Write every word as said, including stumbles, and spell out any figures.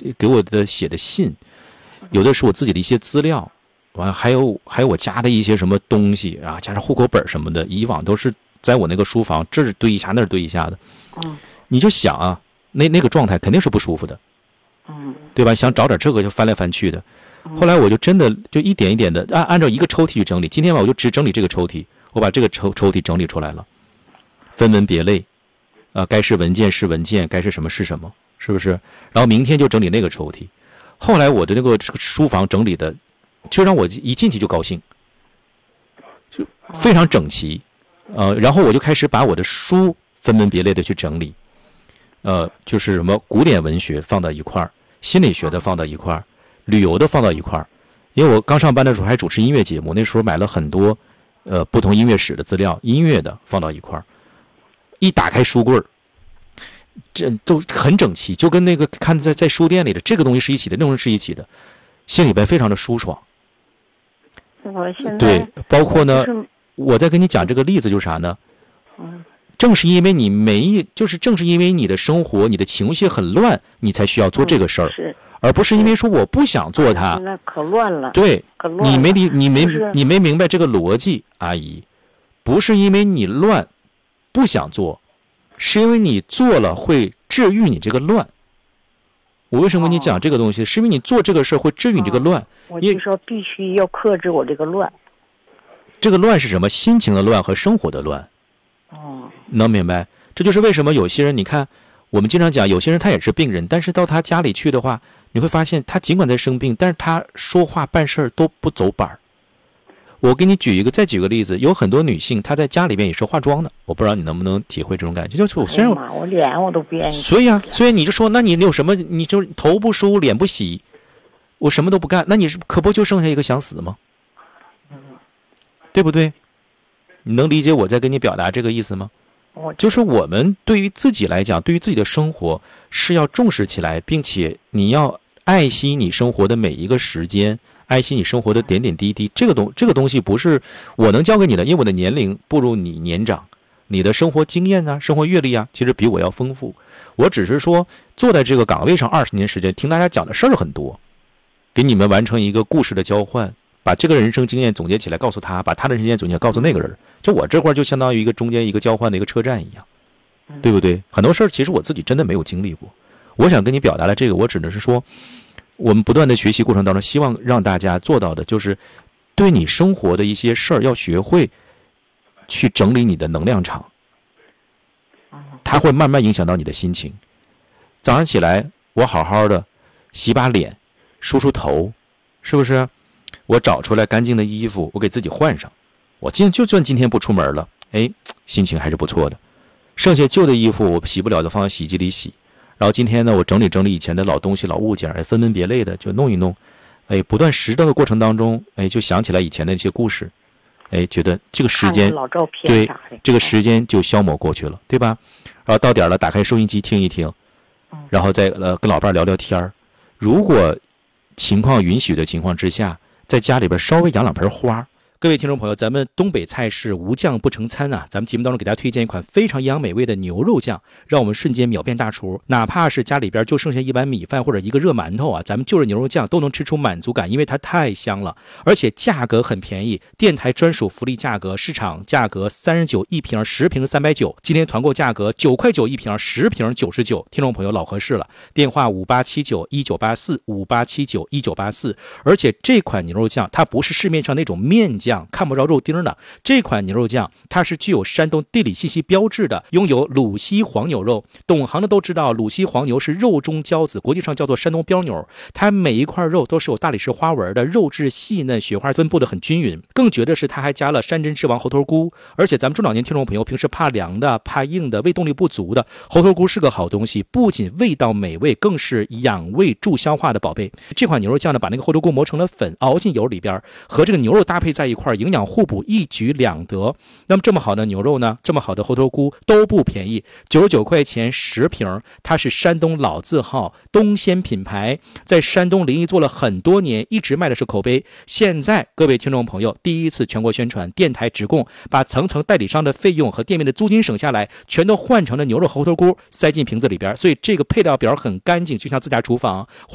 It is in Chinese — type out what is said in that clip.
给我的写的信，有的是我自己的一些资料，完还有还有我家的一些什么东西啊，加上户口本什么的，以往都是在我那个书房，这是堆一下，那是堆一下的。 嗯， 你就想啊，那那个状态肯定是不舒服的， 嗯， 对吧？想找点这个就翻来翻去的。后来我就真的就一点一点的按按照一个抽屉去整理。今天晚上我就只整理这个抽屉，我把这个抽抽屉整理出来了，分门别类，啊、呃，该是文件是文件，该是什么是什么，是不是？然后明天就整理那个抽屉。后来我的那个书房整理的，就让我一进去就高兴，就非常整齐，呃，然后我就开始把我的书分门别类的去整理，呃，就是什么古典文学放到一块儿，心理学的放到一块儿。旅游的放到一块儿，因为我刚上班的时候还主持音乐节目，那时候买了很多，呃，不同音乐史的资料，音乐的放到一块儿，一打开书柜儿，这都很整齐，就跟那个看在在书店里的这个东西是一起的，那种是一起的，心里边非常的舒爽。 我现在对，包括呢， 就是我在跟你讲这个例子就是啥呢？ 嗯， 正是因为你没，就是正是因为你的生活、你的情绪很乱，你才需要做这个事儿。 嗯、是。 而不是因为说我不想做它， 现在可乱了。 对， 可乱了。 你没理，你没、 就是、 你没明白这个逻辑，阿姨，不是因为你乱，不想做，是因为你做了会治愈你这个乱。我为什么跟你讲这个东西？哦、是因为你做这个事会治愈你这个乱。哦、 我就说必须要克制我这个乱。 这个乱是什么？心情的乱和生活的乱。 哦， 能明白？这就是为什么有些人，你看，我们经常讲，有些人他也是病人，但是到他家里去的话。你会发现，他尽管在生病，但是他说话办事儿都不走板儿。我给你举一个，再举个例子，有很多女性，她在家里边也是化妆的，我不知道你能不能体会这种感觉。就是我虽然我、 哎、我脸我都不愿意， 所以啊，所以你就说，那你有什么？你就头不梳，脸不洗，我什么都不干，那你是可不就剩下一个想死吗？对不对？你能理解我在跟你表达这个意思吗？就是我们对于自己来讲，对于自己的生活是要重视起来，并且你要爱惜你生活的每一个时间，爱惜你生活的点点滴滴。这个东这个东西不是我能教给你的，因为我的年龄不如你年长，你的生活经验啊、生活阅历啊，其实比我要丰富。我只是说坐在这个岗位上二十年时间，听大家讲的事儿很多，给你们完成一个故事的交换，把这个人生经验总结起来告诉他，把他的人生经验总结告诉那个人。就我这块就相当于一个中间一个交换的一个车站一样，对不对？很多事儿其实我自己真的没有经历过。我想跟你表达的这个，我只能是说，我们不断的学习过程当中，希望让大家做到的就是对你生活的一些事儿要学会去整理你的能量场，它会慢慢影响到你的心情。早上起来我好好的洗把脸，梳梳头，是不是？我找出来干净的衣服，我给自己换上。我今就算今天不出门了，哎，心情还是不错的。剩下旧的衣服我洗不了的放在洗衣机里洗。然后今天呢，我整理整理以前的老东西、老物件，哎，分门别类的就弄一弄。哎，不断拾掇的过程当中，哎，就想起来以前的一些故事，哎，觉得这个时间老照片对这个时间就消磨过去了，对吧？然后到点了，打开收音机听一听，然后再呃跟老伴聊聊天。如果情况允许的情况之下，在家里边稍微养两盆花。各位听众朋友，咱们东北菜是无酱不成餐啊！咱们节目当中给大家推荐一款非常营养美味的牛肉酱，让我们瞬间秒变大厨。哪怕是家里边就剩下一碗米饭或者一个热馒头啊，咱们就着牛肉酱都能吃出满足感，因为它太香了，而且价格很便宜，电台专属福利价格，市场价格三十九一瓶，十瓶三百九，今天团购价格九块九一瓶，十瓶九十九。听众朋友老合适了，电话五八七九一九八四五八七九一九八四。而且这款牛肉酱它不是市面上那种面酱。看不着肉丁的这款牛肉酱，它是具有山东地理信息标志的，拥有鲁西黄牛肉。懂行的都知道，鲁西黄牛是肉中骄子，国际上叫做山东标牛。它每一块肉都是有大理石花纹的，肉质细嫩，雪花分布的很均匀。更绝的是，它还加了山珍之王猴头菇。而且咱们中老年听众朋友平时怕凉的、怕硬的、胃动力不足的，猴头菇是个好东西，不仅味道美味，更是养胃助消化的宝贝。这款牛肉酱呢，把那个猴头菇磨成了粉，熬进油里边，和这个牛肉搭配在一块，营养互补，一举两得。那么这么好的牛肉呢，这么好的猴头菇都不便宜，九十九块钱十瓶。它是山东老字号东鲜品牌，在山东临沂做了很多年，一直卖的是口碑。现在各位听众朋友第一次全国宣传，电台直供，把层层代理商的费用和店面的租金省下来，全都换成了牛肉猴头菇，塞进瓶子里边，所以这个配料表很干净，就像自家厨房。